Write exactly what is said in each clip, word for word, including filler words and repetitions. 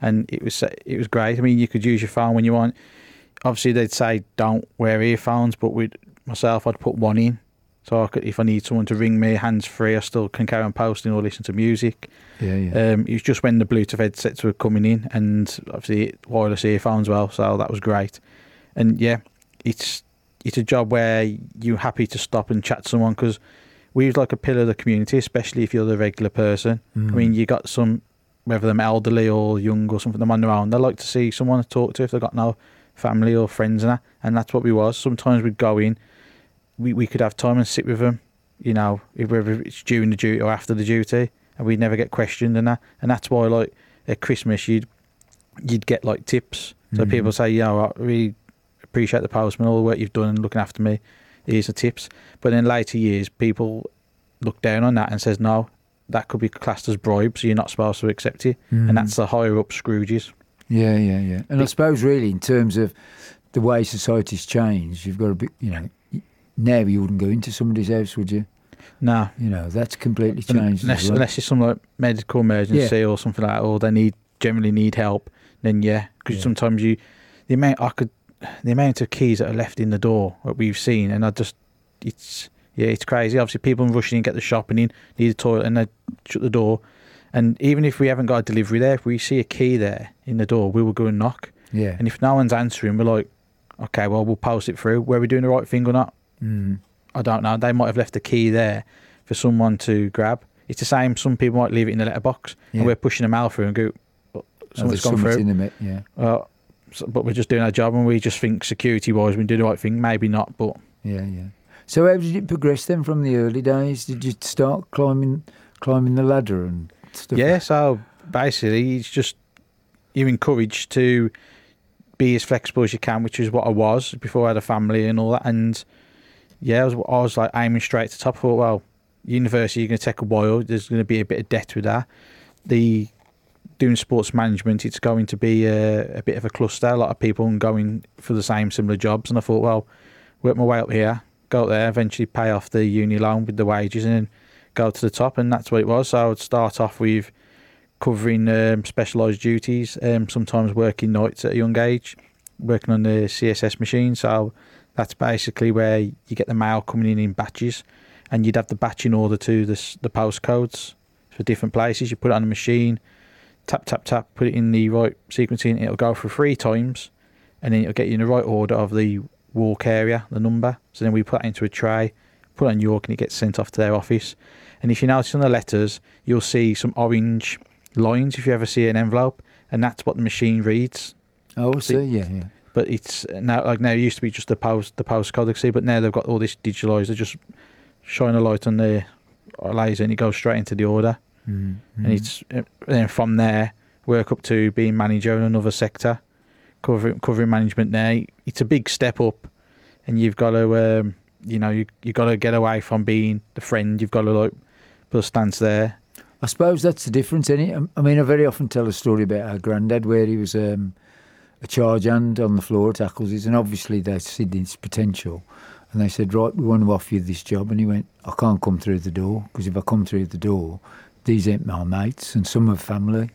and it was it was great. I mean, you could use your phone when you want. Obviously, they'd say don't wear earphones, but with myself, I'd put one in. So I could, if I need someone to ring me hands free, I still can carry on posting or listen to music. Yeah, yeah. Um, it was just when the Bluetooth headsets were coming in, and obviously wireless earphones as well. So that was great. And yeah, it's it's a job where you're happy to stop and chat to someone, because we was like a pillar of the community, especially if you're the regular person. Mm. I mean, you got some, whether they're elderly or young or something, them on their own, they like to see someone to talk to if they've got no family or friends and that. And that's what we was. Sometimes we'd go in, we, we could have time and sit with them, you know, whether it's during the duty or after the duty, and we'd never get questioned and that. And that's why, like, at Christmas, you'd you'd get, like, tips. So mm. people say, you know, I really appreciate the postman, all the work you've done and looking after me. Here's the tips. But in later years, people look down on that and says, no, that could be classed as bribe, so you're not supposed to accept it. Mm. And that's the higher up Scrooges. Yeah, yeah, yeah. And I suppose really in terms of the way society's changed, you've got to be, you know, now you wouldn't go into somebody's house, would you? No. You know, that's completely changed. Unless, well. unless it's some like medical emergency yeah. or something like that, or they need generally need help, then yeah. Because yeah. sometimes you, the amount I could, the amount of keys that are left in the door that we've seen, and I just, it's, yeah, it's crazy. Obviously, people rushing in, get the shopping in, need a toilet, and they shut the door. And even if we haven't got a delivery there, if we see a key there in the door, we will go and knock. Yeah. And if no one's answering, we're like, okay, well, we'll post it through. Were we doing the right thing or not? Mm. I don't know. They might have left a key there for someone to grab. It's the same. Some people might leave it in the letterbox, yeah. and we're pushing a mail through and go, oh, someone's oh, gone through. In the, yeah. Uh, so, but we're just doing our job, and we just think security-wise we do the right thing. Maybe not, but... Yeah, yeah. So how did it progress then from the early days? Did you start climbing climbing the ladder and stuff? Yeah, so basically it's just you're encouraged to be as flexible as you can, which is what I was before I had a family and all that. And yeah, I was, I was like aiming straight to the top. I thought, well, university, you're going to take a while. There's going to be a bit of debt with that. The doing sports management, it's going to be a, a bit of a cluster. A lot of people going for the same similar jobs. And I thought, well, work my way up here, go up there, eventually pay off the uni loan with the wages, and then go to the top. And that's what it was. So I would start off with covering um, specialised duties, um, sometimes working nights at a young age, working on the C S S machine. So that's basically where you get the mail coming in in batches, and you'd have the batching order to the, the postcodes for different places. You put it on the machine, tap, tap, tap, put it in the right sequencing, it'll go for three times, and then it'll get you in the right order of the walk area, the number. So then we put that into a tray, put it on York, and it gets sent off to their office. And if you notice on the letters, you'll see some orange lines if you ever see an envelope, and that's what the machine reads. Oh, I see, yeah, yeah. But it's now, like now it used to be just the post the postcode, I see, but now they've got all this digitalised. They just shine a light on the laser and it goes straight into the order. Mm-hmm. And it's and then from there work up to being manager in another sector, covering covering management there. It's a big step up, and you've got to um, you know you you got to get away from being the friend. You've got to like put a stance there. I suppose that's the difference, isn't it? I mean, I very often tell a story about our granddad where he was um, a charge hand on the floor at Accles's, and obviously they're seeing his potential. And they said, right, we want to offer you this job. And he went, I can't come through the door, because if I come through the door, these ain't my mates, and some have family.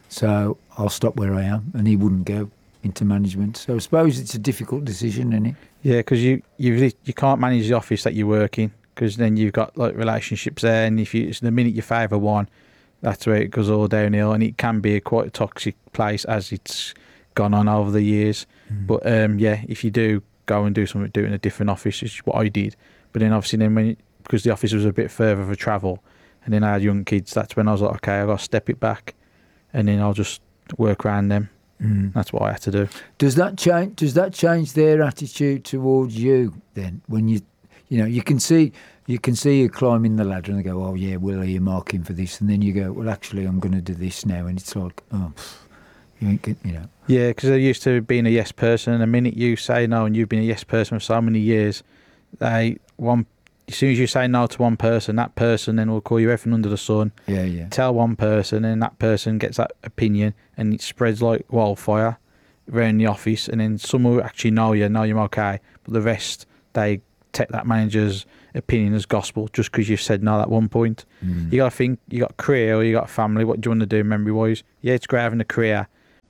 So I'll stop where I am. And he wouldn't go into management. So I suppose it's a difficult decision, isn't it? Yeah, because you, you you can't manage the office that you work in, because then you've got like relationships there, and if you the minute you favour one, that's where it goes all downhill, and it can be a quite a toxic place as it's gone on over the years. Mm. But um, yeah, if you do go and do something, do it in a different office, which is what I did. But then obviously then when because the office was a bit further for travel, and then I had young kids, that's when I was like, okay, I've got to step it back, and then I'll just work around them. Mm. That's what I had to do. Does that change? Does that change their attitude towards you then? When you, you know, you can see you can see you climbing the ladder and they go, oh yeah, we'll earmark him for this, and then you go, well, actually, I'm going to do this now, and it's like, oh, pff, you ain't get, you know. Yeah, because they're used to being a yes person, and the minute you say no, and you've been a yes person for so many years, they one. As soon as you say no to one person, that person then will call you everything under the sun. Yeah, yeah. Tell one person, and that person gets that opinion, and it spreads like wildfire around the office. And then some will actually know you, know you're okay, but the rest, they take that manager's opinion as gospel just because you've said no at one point. Mm. You got to think, you got a career or you got a family. What do you want to do memory-wise? Yeah, it's great having a career,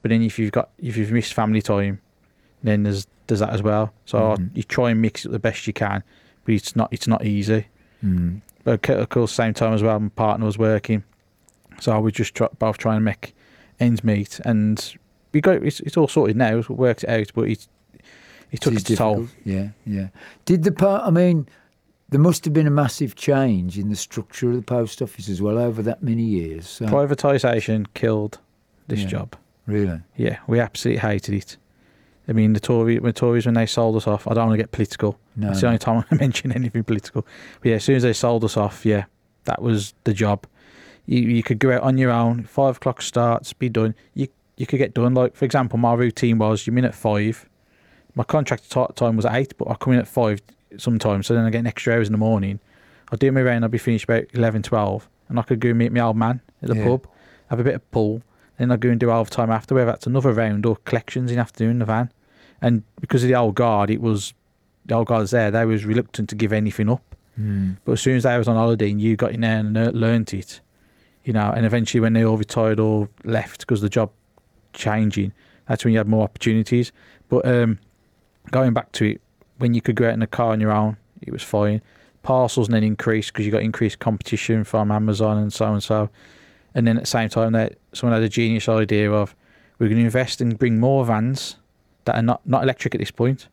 But then if you've got if you've missed family time, then there's there's that as well. So Mhm. you try and mix it the best you can, but it's not it's not easy. Mm. But of course, same time as well, my partner was working, so I was just try, both trying to make ends meet, and we got it's, it's all sorted now. We worked it out, but it it took It its is toll. difficult. Yeah, yeah. Did the part? I mean, there must have been a massive change in the structure of the post office as well over that many years. So, Privatisation killed this Yeah. job. really? Yeah, we absolutely hated it. I mean, the Tory, when Tories, when they sold us off, I don't want to get political. No. That's the only time I mention anything political. But yeah, as soon as they sold us off, yeah, that was the job. You you could go out on your own, five o'clock starts, be done. You you could get done. Like, for example, my routine was you in at five. My contract t- time was at eight, but I come in at five sometimes, so then I get an extra hours in the morning. I'll do my round, I'll be finished about eleven, twelve, and I could go and meet my old man at the Yeah. pub, have a bit of pool, then I'll go and do overtime after, whether that's another round or collections in the afternoon in the van. And because of the old guard, it was, the old guards there, they was reluctant to give anything up. Mm. But as soon as they was on holiday and you got in there and lear- learnt it, you know, and eventually when they all retired or left because the job changing, that's when you had more opportunities. But um, going back to it, when you could go out in the car on your own, it was fine. Parcels then increased because you got increased competition from Amazon and so and so. And then at the same time, that someone had a genius idea of, we're going to invest and bring more vans that are not, not electric at this point.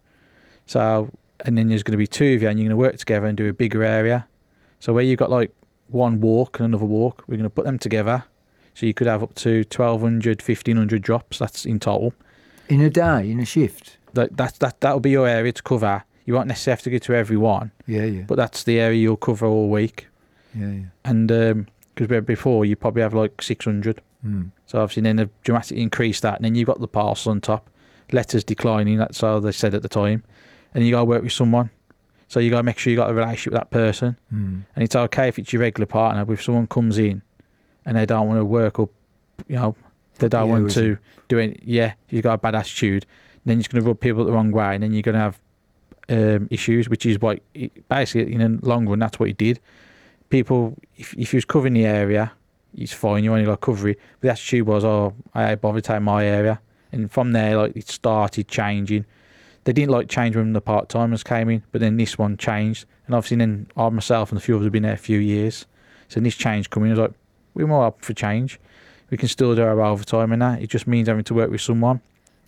So, and then there's going to be two of you and you're going to work together and do a bigger area. So where you've got like one walk and another walk, we're going to put them together. So you could have up to twelve hundred, fifteen hundred drops. That's in total. In a day, in a shift. That that that that'll be your area to cover. You won't necessarily have to go to every one, Yeah, yeah. but that's the area you'll cover all week. yeah, yeah. And because um, before you probably have like six hundred. Mm. So obviously then they've dramatically increased that, and then you've got the parcel on top. Letters declining. That's how they said at the time. And you got to work with someone. So you got to make sure you got a relationship with that person. Mm. And it's okay if it's your regular partner, but if someone comes in and they don't want to work or, you know, they don't Yeah, want was to do it, yeah, you've got a bad attitude, then you're just going to rub people the wrong way, and then you're going to have um, issues, which is what, it, basically, in the long run, that's what he did. People, if, if he was covering the area, he's fine, you only got to cover it. But the attitude was, oh, I ain't bothered to take my area. And from there, like, it started changing. They didn't like change when the part-timers came in, but then this one changed. And obviously then I myself and a few others have been there a few years. So when this change coming, I was like, we're more up for change. We can still do our overtime and that. It just means having to work with someone.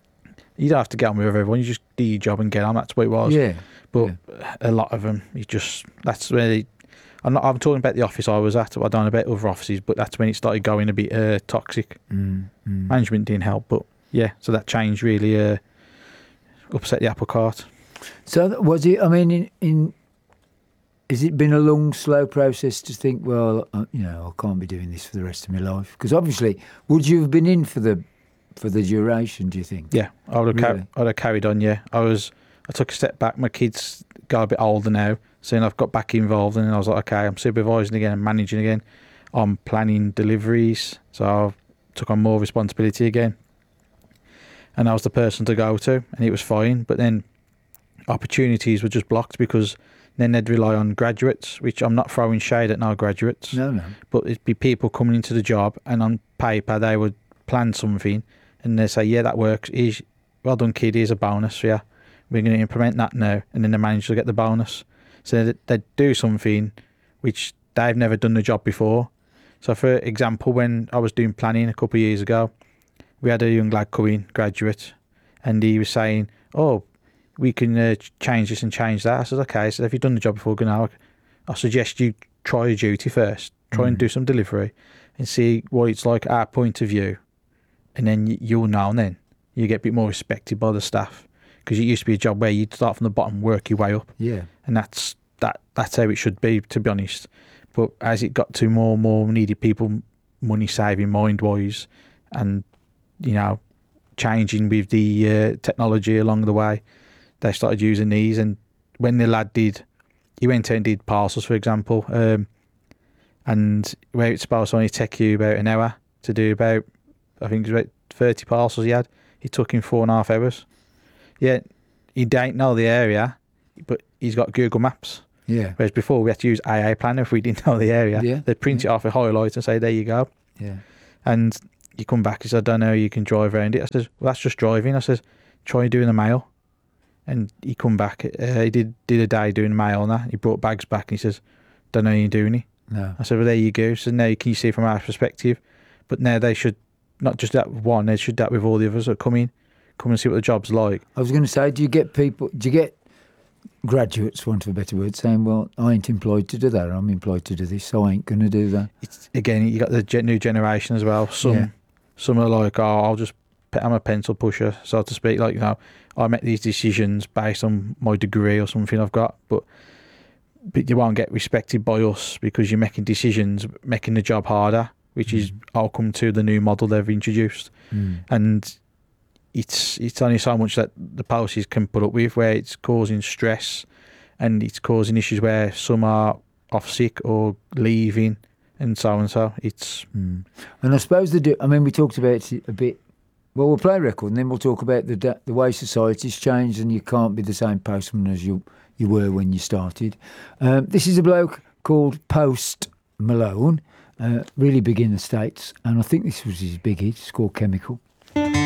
You don't have to get on with everyone. You just do your job and get on. That's what it was. Yeah. But yeah. a lot of them, you just, that's where they, I'm not, I'm talking about the office I was at. I don't know about other offices, but that's when it started going a bit uh, toxic. Mm. Mm. Management didn't help, but yeah, so that change really uh, upset the apple cart. So th- was it? I mean, in, in has it been a long, slow process to think? Well, uh, you know, I can't be doing this for the rest of my life. Because obviously, would you have been in for the for the duration? Do you think? Yeah, I would have, Really? car- I would have carried on. Yeah, I was. I took a step back. My kids got a bit older now, so then I've got back involved, and then I was like, okay, I'm supervising again, I'm managing again, I'm planning deliveries, so I took on more responsibility again, and I was the person to go to, and it was fine. But then opportunities were just blocked because then they'd rely on graduates, which I'm not throwing shade at no graduates, No, no. but it'd be people coming into the job, and on paper they would plan something, and they say, yeah, that works. Here's, well done, kid. Here's a bonus for you. We're going to implement that now, and then they manage to get the bonus. So they'd, they'd do something which they've never done the job before. So, for example, when I was doing planning a couple of years ago, we had a young lad come in, graduate, and he was saying, "Oh, we can uh, change this and change that." I said, "Okay." So, if you've done the job before, now I suggest you try your duty first. Try and Mhm. do some delivery, and see what it's like at our point of view, and then y- you'll know. And then you get a bit more respected by the staff, because it used to be a job where you'd start from the bottom, work your way up, Yeah. and that's that. That's how it should be, to be honest. But as it got to more and more needed people, money saving, mind wise, and you know, changing with the uh, technology along the way, they started using these. And when the lad did, he went out and did parcels, for example, um, and where it's supposed to only take you about an hour to do about, I think it was about thirty parcels he had, it took him four and a half hours. Yeah, he don't know the area, but he's got Google Maps. Yeah. Whereas before we had to use A A Planner if we didn't know the area. Yeah, They'd print yeah. it off a highlight and say, there you go. Yeah. And you come back, he said, I don't know how you can drive around it. I says, well, that's just driving. I says, try doing the mail. And he come back, uh, he did did a day doing mail and that. He brought bags back and he says, don't know how you're doing it. No. I said, well, there you go. So now can you see from our perspective? But now they should, not just that one, they should that with all the others that come in, come and see what the job's like. I was going to say, do you get people, do you get graduates, for want of a better word, saying, well, I ain't employed to do that, I'm employed to do this, so I ain't going to do that? It's, again, you got the gen- new generation as well. Some Yeah. some are like, oh, I'll just, I'm a pencil pusher, so to speak. Like, you know, I make these decisions based on my degree or something I've got, but but you won't get respected by us because you're making decisions, making the job harder, which mm. is, I'll come to the new model they've introduced. Mm. And it's it's only so much that the policies can put up with, where it's causing stress and it's causing issues where some are off sick or leaving and so and so. It's mm. And I suppose the do. I mean, we talked about it a bit. Well, we'll play a record and then we'll talk about the da- the way society's changed, and you can't be the same postman as you you were when you started. Um, this is a bloke called Post Malone, uh, really big in the States, and I think this was his big hit. It's called Chemical.